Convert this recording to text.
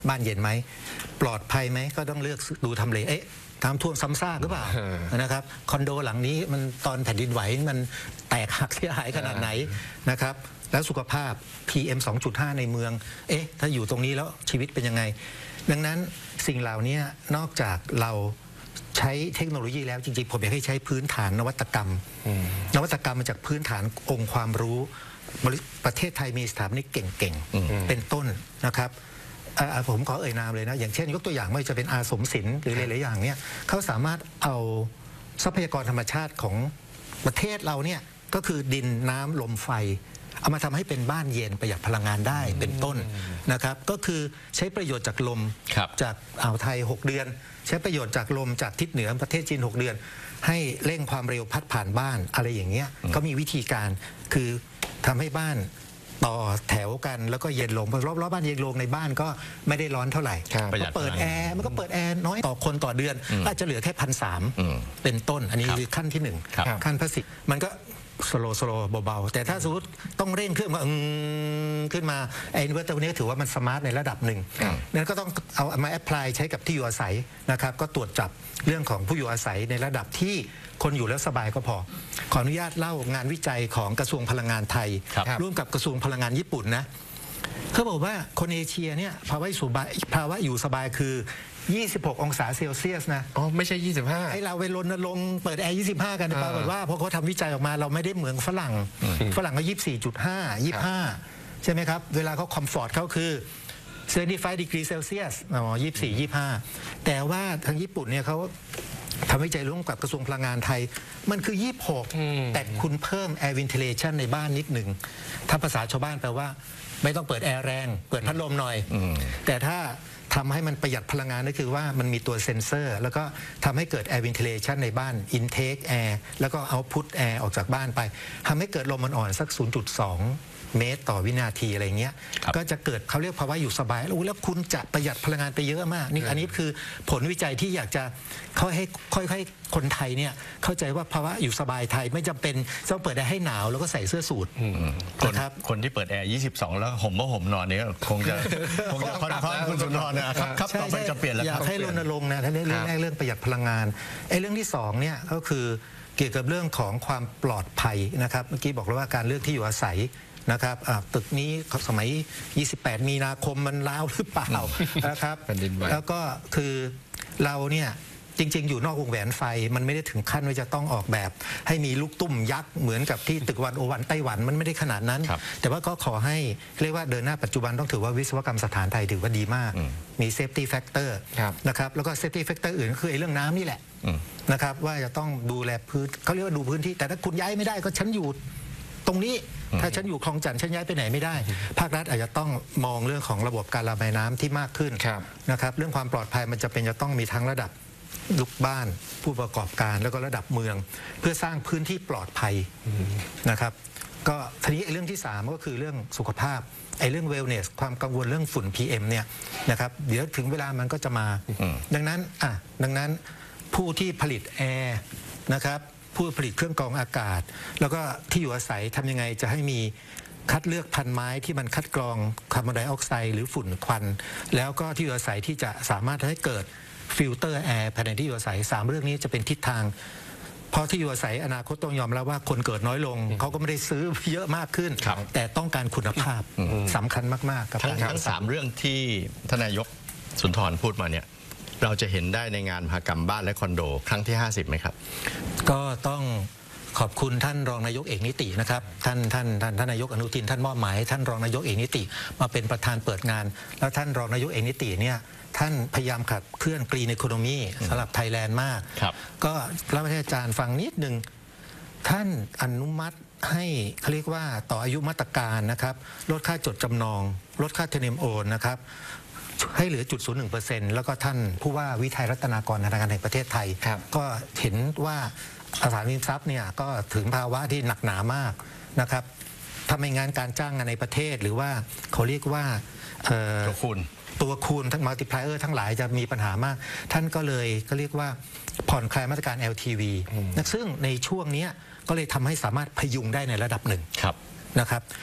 บ้านเย็นไหมปลอดภัยไหมก็ต้องเลือกดูทำเลน้ำท่วมซ้ำซากหรือเปล่านะครับคอนโดหลังนี้มันตอนแผ่นดินไหวมันแตกหักเสียหายขนาดไหนนะครับแล้วสุขภาพ PM 2.5 ในเมืองถ้าอยู่ตรงนี้แล้วชีวิตเป็นยังไงดังนั้นสิ่งเหล่านี้นอกจากเราใช้เทคโนโลยีแล้วจริงๆผมอยากให้ใช้พื้นฐานนวัตกรรมมาจากพื้นฐานองค์ความรู้ประเทศไทยมีสถาปนิกเก่งๆเป็นต้นนะครับผมขอเอ่ยนามเลยนะอย่างเช่นยกตัวอย่างไม่ว่าจะเป็นอาสมศิลป์หรือหลายๆอย่างเนี่ยเขาสามารถเอาทรัพยากรธรรมชาติของประเทศเราเนี่ยก็คือดินน้ำลมไฟเอามาทำให้เป็นบ้านเย็นประหยัดพลังงานได้เป็นต้นนะครับก็คือใช้ประโยชน์จากลมจากอ่าวไทย6เดือนใช้ประโยชน์จากลมจากทิศเหนือประเทศจีน6เดือนให้เร่งความเร็วพัดผ่านบ้านอะไรอย่างเงี้ยก็มีวิธีการคือทำให้บ้านต่อแถวกันแล้วก็เย็นลงรอบบ้านเย็นลงในบ้านก็ไม่ได้ร้อนเท่าไหร่ก็เปิดแอร์มันก็เปิดแอร์น้อยต่อคนต่อเดือนอาจจะเหลือแค่1,300เป็นต้นอันนี้คือขั้นที่1ขั้นพระสิทธิ์มันก็สโลเบาๆแต่ถ้าสมมติต้องเร่งเครื่องมาขึ้นมาอินเวอร์เตอร์นี้ถือว่ามันสมาร์ทในระดับหนึ่งนั้นก็ต้องเอามาแอพพลายใช้กับที่อยู่อาศัยนะครับก็ตรวจจับเรื่องของผู้อยู่อาศัยในระดับที่คนอยู่แล้วสบายก็พอขออนุญาตเล่างานวิจัยของกระทรวงพลังงานไทยร่วมกับกระทรวงพลังงานญี่ปุ่นนะเขาบอกว่าคนเอเชียเนี่ยภาวะอยู่สบายคือ26 องศาเซลเซียสนะไม่ใช่25 ให้เราไปรณรงค์เปิดแอร์25กันปรากฏว่าพอเขาทำวิจัยออกมาเราไม่ได้เหมือนฝรั่งก็24.5 25ใช่ไหมครับเวลาเขาคอมฟอร์ตเขาคือ75 degree Celsius 24 25แต่ว่าทางญี่ปุ่นเนี่ยเขาทำวิจัยร่วมกับกระทรวงพลังงานไทยมันคือ26แต่คุณเพิ่ม air ventilation ในบ้านนิดหนึ่งถ้าภาษาชาวบ้านแปลว่าไม่ต้องเปิดแอร์แรงเปิดพัดลมหน่อยแต่ถ้าทำให้มันประหยัดพลังงานก็คือว่ามันมีตัวเซ็นเซอร์แล้วก็ทำให้เกิด air ventilation ในบ้าน intake air แล้วก็ output air ออกจากบ้านไปทำให้เกิดลมอ่อนๆสัก 0.2 เมตรต่อวินาทีอะไรเงี้ยก็จะเกิดเขาเรียกภาวะอยู่สบายแล้วคุณจะประหยัดพลังงานไปเยอะมากนี่อันนี้คือผลวิจัยที่อยากจะค่อยๆคนไทยเนี่ยเข้าใจว่าภาวะอยู่สบายไทยไม่จำเป็นต้องเปิดแอร์ให้หนาวแล้วก็ใส่เสื้อสูทนะครับคนที่เปิดแอร์22แล้วห่มนอนเนี่ยคงจะค่อนคุณสุนทรนะครับต่อไปจะเปลี่ยนแล้วอยากให้รณรงค์นะเรื่องแรกเรื่องประหยัดพลังงานเรื่องที่2เนี่ยก็คือเกี่ยวกับเรื่องของความปลอดภัยนะครับเมื่อกี้บอกแล้วว่าการเลือกที่อยู่อาศัยนะครับตึกนี้สมัย28 มีนาคมมันร้าวหรือเปล่านะครับแล้วก็คือเราเนี่ยจริงๆอยู่นอกวงแหวนไฟมันไม่ได้ถึงขั้นว่าจะต้องออกแบบให้มีลูกตุ้มยักษ์เหมือนกับที่ตึกวันโอวันไต้หวันมันไม่ได้ขนาดนั้นแต่ว่าก็ขอให้เรียกว่าเดินหน้าปัจจุบันต้องถือว่าวิศวกรรมสถานไทยถือว่าดีมากมีเซฟตี้แฟกเตอร์นะครับแล้วก็เซฟตี้แฟกเตอร์อื่นก็คือเรื่องน้ำนี่แหละนะครับว่าจะต้องดูแลพื้นเขาเรียกว่าดูพื้นที่แต่ถ้าคุณย้ายไม่ได้ก็ฉันอยู่ตรงนี้ถ้าฉันอยู่คลองจันทร์ฉันย้ายไปไหนไม่ได้ภาครัฐอาจจะต้องมองเรื่องของระบบการระบายน้ำที่มากขึ้นนะครับเรื่องความปลอดภัยมันจะต้องมีทั้งระดับลูกบ้านผู้ประกอบการแล้วก็ระดับเมืองเพื่อสร้างพื้นที่ปลอดภัยนะครับก็ทีนี้เรื่องที่3ก็คือเรื่องสุขภาพเรื่อง wellness ความกังวลเรื่องฝุ่น PM เนี่ยนะครับเดี๋ยวถึงเวลามันก็จะมาดังนั้นผู้ที่ผลิตแอร์นะครับผู้ผลิตเครื่องกรองอากาศแล้วก็ที่อยู่อาศัยทำยังไงจะให้มีคัดเลือกพันไม้ที่มันคัดกรองคาร์บอนไดออกไซด์หรือฝุ่นควันแล้วก็ที่อยู่อาศัยที่จะสามารถให้เกิดฟิลเตอร์แอร์ภายในที่อยู่อาศัย3เรื่องนี้จะเป็นทิศทางเพราะที่อยู่อาศัยอนาคตต้องยอมรับว่าคนเกิดน้อยลงเขาก็ไม่ได้ซื้อเยอะมากขึ้นแต่ต้องการคุณภาพสำคัญมากๆกับทั้ง3เรื่องที่ทนายกสุนทรพูดมาเนี่ยเราจะเห็นได้ในงานมหกรรมบ้านและคอนโดครั้งที่50ไหมครับก็ต้องขอบคุณท่านรองนายกเอกนิตินะครับท่านนายกอนุทินท่านมอบหมายท่านรองนายกเอกนิติมาเป็นประธานเปิดงานแล้วท่านรองนายกเอกนิติเนี่ยท่านพยายามขับเคลื่อนกรีนอีโคโนมีสำหรับไทยแลนด์มากก็เล่าให้อาจารย์ฟังนิดนึงท่านอนุมัติให้เขาเรียกว่าต่ออายุมาตรการนะครับลดค่าจดจำนองลดค่าเทอร์เนมโอนนะครับให้เหลือ0.01%แล้วก็ท่านผู้ว่าวิทัยรัตนากรธนาคารแห่งประเทศไทยก็เห็นว่าอสังหาริมทรัพย์เนี่ยก็ถึงภาวะที่หนักหนามากนะครับทำให้งานการจ้างงานในประเทศหรือว่าเขาเรียกว่าตัวคูณทั้งมัลติพลายเออร์ทั้งหลายจะมีปัญหามากท่านก็เลยก็เรียกว่าผ่อนคลายมาตรการ LTV ซึ่งในช่วงนี้ก็เลยทำให้สามารถพยุงได้ในระดับหนึ่งนะครับ